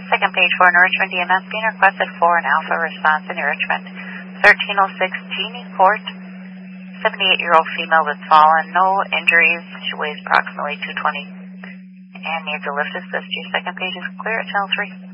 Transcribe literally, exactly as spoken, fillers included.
Second page for an Richmond E M S being requested for an alpha response in Richmond. thirteen oh six Genie Court. seventy-eight-year-old female that's fallen. No injuries. She weighs approximately two twenty and needs a lift assist. Your second page is clear at channel three.